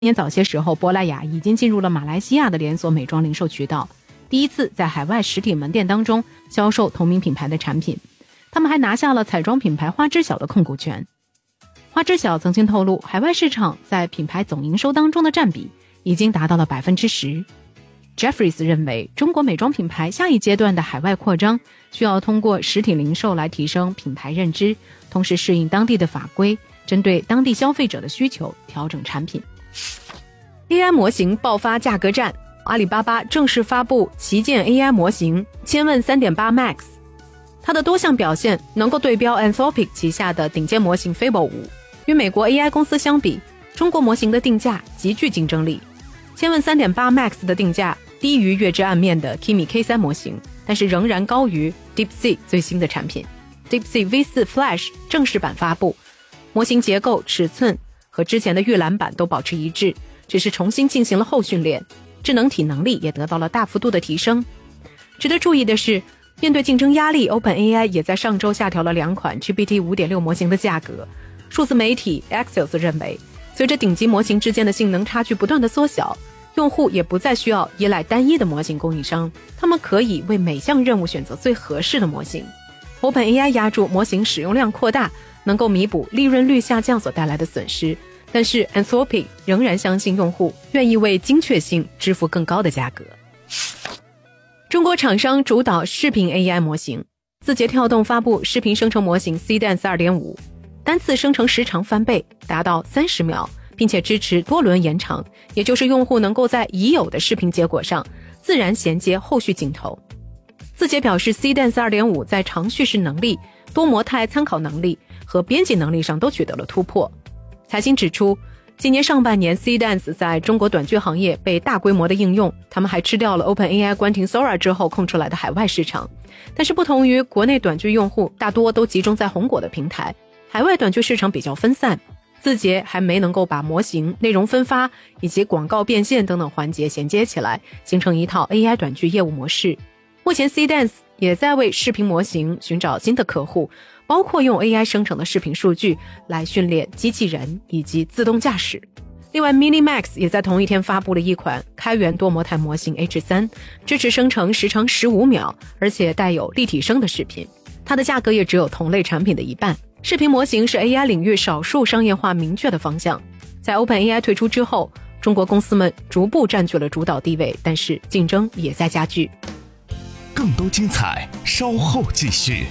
年早些时候，珀莱雅已经进入了马来西亚的连锁美妆零售渠道，第一次在海外实体门店当中销售同名品牌的产品。他们还拿下了彩妆品牌花知晓的控股权。花知晓曾经透露，海外市场在品牌总营收当中的占比已经达到了 10%。 Jeffries 认为，中国美妆品牌下一阶段的海外扩张需要通过实体零售来提升品牌认知，同时适应当地的法规，针对当地消费者的需求调整产品。AI 模型爆发价格战，阿里巴巴正式发布旗舰 AI 模型千问 3.8 Max， 它的多项表现能够对标 Anthropic 旗下的顶尖模型 Fable 5。与美国 AI 公司相比，中国模型的定价极具竞争力。千问 3.8 Max 的定价低于月之暗面的 Kimi K3 模型，但是仍然高于 DeepSeek 最新的产品。DeepSeek V4 Flash 正式版发布，模型结构、尺寸和之前的预览版都保持一致，只是重新进行了后训练，智能体能力也得到了大幅度的提升。值得注意的是，面对竞争压力， OpenAI 也在上周下调了2款 GPT 5.6 模型的价格。数字媒体 Axios 认为，随着顶级模型之间的性能差距不断的缩小，用户也不再需要依赖单一的模型供应商，他们可以为每项任务选择最合适的模型。OpenAI 压住模型使用量扩大，能够弥补利润率下降所带来的损失，但是 Anthropic 仍然相信用户愿意为精确性支付更高的价格。中国厂商主导视频 AI 模型，字节跳动发布视频生成模型 Cdance 2.5， 单次生成时长翻倍，达到30秒，并且支持多轮延长，也就是用户能够在已有的视频结果上自然衔接后续镜头。字节表示 Cdance 2.5 在长叙事能力、多模态参考能力和编辑能力上都取得了突破。财新指出，今年上半年 Cdance 在中国短剧行业被大规模的应用，他们还吃掉了 OpenAI 关停 Sora 之后空出来的海外市场。但是不同于国内短剧用户大多都集中在红果的平台，海外短剧市场比较分散，字节还没能够把模型、内容分发以及广告变现等等环节衔接起来，形成一套 AI 短剧业务模式。目前 Cdance 也在为视频模型寻找新的客户，包括用 AI 生成的视频数据来训练机器人以及自动驾驶。另外 MiniMax 也在同一天发布了一款开源多模态模型 H3， 支持生成时长15秒，而且带有立体声的视频，它的价格也只有同类产品的一半。视频模型是 AI 领域少数商业化明确的方向，在 OpenAI 退出之后，中国公司们逐步占据了主导地位，但是竞争也在加剧。 更多精彩稍后继续。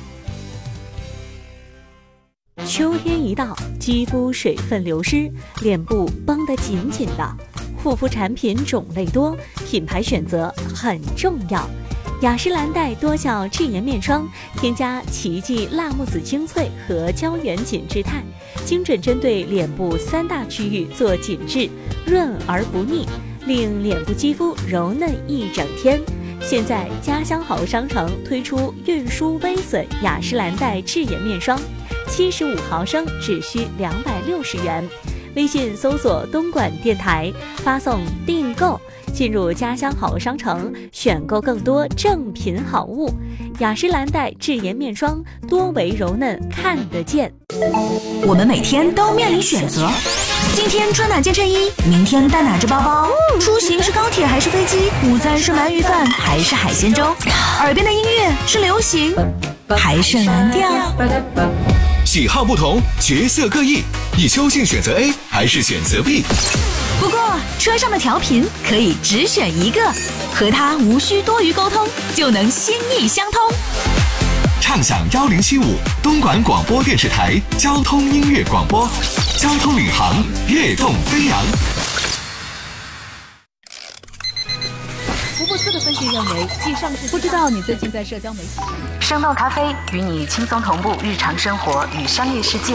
秋天一到，肌肤水分流失，脸部绷得紧紧的，护肤产品种类多，品牌选择很重要。雅诗兰黛多效智颜面霜，添加奇迹辣木籽精粹和胶原紧致肽，精准针对脸部3大区域做紧致，润而不腻，令脸部肌肤柔嫩一整天。现在家乡好商城推出运输微损雅诗兰黛智颜面霜，75毫升只需260元。微信搜索东莞电台，发送订购，进入家乡好商城，选购更多正品好物。雅诗兰黛智颜面霜，多维柔嫩看得见。 我们每天都面临选择，今天穿哪件衬衣，明天带哪只包包，出行是高铁还是飞机，午餐是鳗鱼饭还是海鲜粥，耳边的音乐是流行还是蓝调。 喜好不同，角色各异，你究竟选择 A 还是选择 B？ 不过车上的调频可以只选一个，和它无需多余沟通，就能心意相通。 畅享1075东莞广播电视台交通音乐广播，交通领航，跃动飞扬。 福布斯的分析认为，继上市，不知道你最近在社交媒体上。 生动咖啡与你轻松同步日常生活与商业世界。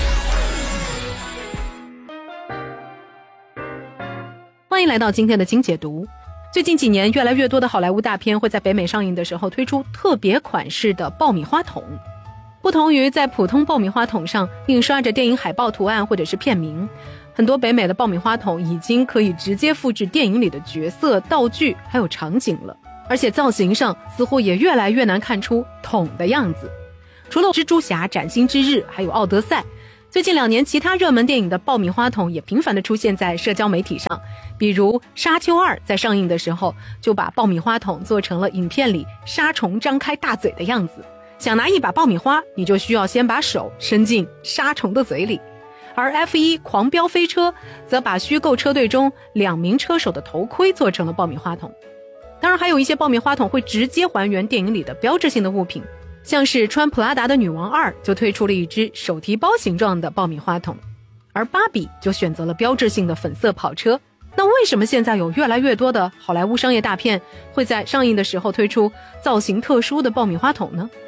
欢迎来到今天的精解读。最近几年，越来越多的好莱坞大片会在北美上映的时候推出特别款式的爆米花桶。不同于在普通爆米花桶上印刷着电影海报图案或者是片名，很多北美的爆米花桶已经可以直接复制电影里的角色、道具还有场景了，而且造型上似乎也越来越难看出桶的样子。除了蜘蛛侠、崭新之日还有奥德赛， 最近2年，其他热门电影的爆米花筒也频繁地出现在社交媒体上，比如《沙丘2》在上映的时候，就把爆米花筒做成了影片里沙虫张开大嘴的样子。想拿一把爆米花，你就需要先把手伸进沙虫的嘴里。而 F1 狂飙飞车则把虚构车队中2名车手的头盔做成了爆米花筒。当然还有一些爆米花筒会直接还原电影里的标志性的物品，像是穿普拉达的女王2就推出了一只手提包形状的爆米花筒，而芭比就选择了标志性的粉色跑车。那为什么现在有越来越多的好莱坞商业大片会在上映的时候推出造型特殊的爆米花筒呢？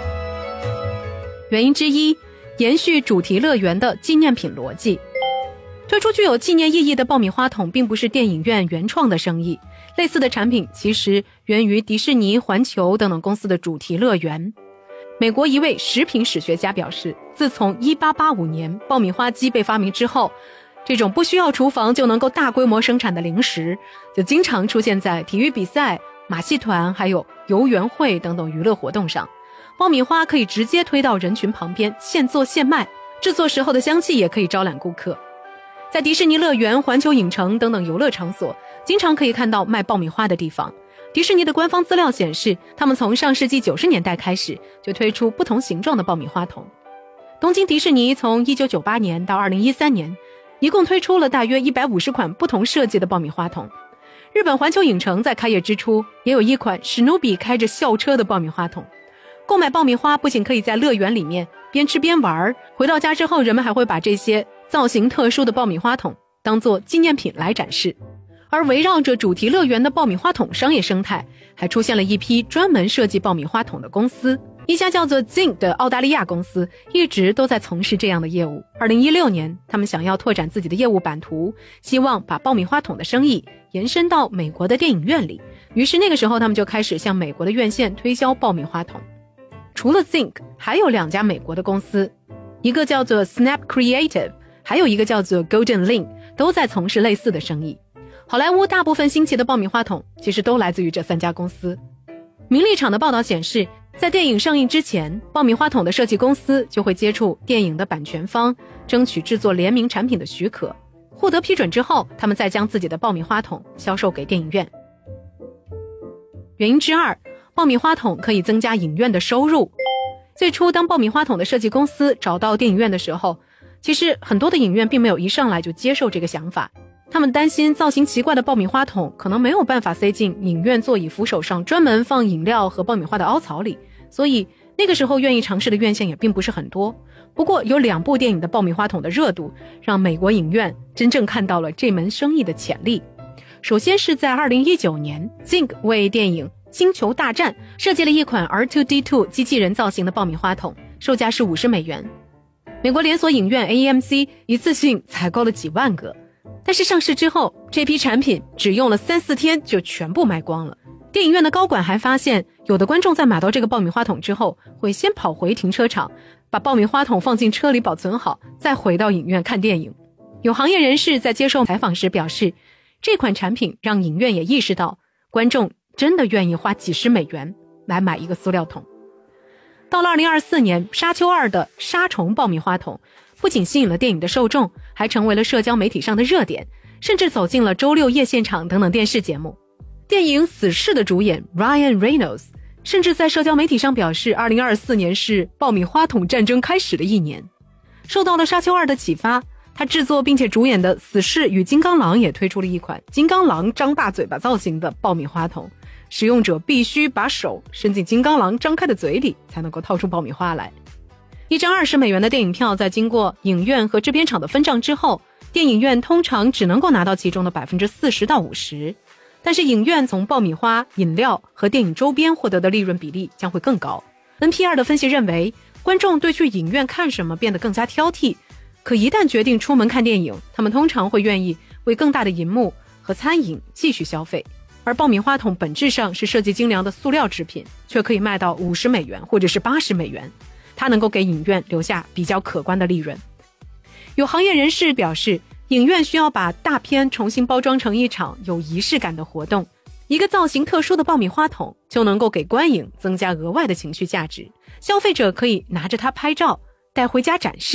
原因之一，延续主题乐园的纪念品逻辑。推出具有纪念意义的爆米花筒并不是电影院原创的生意，类似的产品其实源于迪士尼、环球等等公司的主题乐园。美国一位食品史学家表示，自从1885年爆米花机被发明之后，这种不需要厨房就能够大规模生产的零食就经常出现在体育比赛、马戏团还有游园会等等娱乐活动上。爆米花可以直接推到人群旁边，现做现卖，制作时候的香气也可以招揽顾客。在迪士尼乐园、环球影城等等游乐场所，经常可以看到卖爆米花的地方。迪士尼的官方资料显示，他们从上世纪90年代开始就推出不同形状的爆米花筒。东京迪士尼从1998年到2013年，一共推出了大约150款不同设计的爆米花筒。日本环球影城在开业之初也有一款史努比开着校车的爆米花筒。购买爆米花不仅可以在乐园里面边吃边玩，回到家之后人们还会把这些造型特殊的爆米花筒当作纪念品来展示。而围绕着主题乐园的爆米花筒商业生态，还出现了一批专门设计爆米花筒的公司。一家叫做 Zing 的澳大利亚公司一直都在从事这样的业务。2016年，他们想要拓展自己的业务版图，希望把爆米花筒的生意延伸到美国的电影院里。于是那个时候他们就开始向美国的院线推销爆米花筒。除了 Zing， 还有2家美国的公司，一个叫做 Snap Creative， 还有一个叫做 Golden Link， 都在从事类似的生意。好莱坞大部分新奇的爆米花筒其实都来自于这3家公司。名利场的报道显示，在电影上映之前，爆米花筒的设计公司就会接触电影的版权方，争取制作联名产品的许可。获得批准之后，他们再将自己的爆米花筒销售给电影院。原因之2，爆米花筒可以增加影院的收入。最初当爆米花筒的设计公司找到电影院的时候，其实很多的影院并没有一上来就接受这个想法。他们担心造型奇怪的爆米花筒可能没有办法塞进影院座椅扶手上专门放饮料和爆米花的凹槽里，所以那个时候愿意尝试的院线也并不是很多。不过有2部电影的爆米花筒的热度，让美国影院真正看到了这门生意的潜力。首先是在2019年 Zing 为电影星球大战设计了一款 R2-D2 机器人造型的爆米花筒，售价是$50。美国连锁影院 AMC 一次性采购了几万个，但是上市之后，这批产品只用了3-4天就全部卖光了。电影院的高管还发现，有的观众在买到这个爆米花筒之后，会先跑回停车场，把爆米花筒放进车里保存好，再回到影院看电影。有行业人士在接受采访时表示，这款产品让影院也意识到，观众真的愿意花几十美元来买一个塑料桶。到了2024年，沙丘2的沙虫爆米花筒不仅吸引了电影的受众，还成为了社交媒体上的热点，甚至走进了周六夜现场等等电视节目。电影《死侍》的主演 Ryan Reynolds 甚至在社交媒体上表示，2024年是爆米花筒战争开始的一年。受到了沙丘2的启发，他制作并且主演的《死侍与金刚狼》也推出了一款金刚狼张大嘴巴造型的爆米花筒，使用者必须把手伸进金刚狼张开的嘴里，才能够掏出爆米花来。一张$20的电影票在经过影院和制片厂的分账之后，电影院通常只能够拿到其中的40%到50%，但是影院从爆米花、饮料和电影周边获得的利润比例将会更高。NPR 的分析认为，观众对去影院看什么变得更加挑剔，可一旦决定出门看电影，他们通常会愿意为更大的银幕和餐饮继续消费。而爆米花筒本质上是设计精良的塑料制品，却可以卖到$50或者是$80，它能够给影院留下比较可观的利润。有行业人士表示，影院需要把大片重新包装成一场有仪式感的活动，一个造型特殊的爆米花筒就能够给观影增加额外的情绪价值。消费者可以拿着它拍照，带回家展示，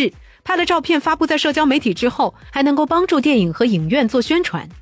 拍了照片发布在社交媒体之后，还能够帮助电影和影院做宣传。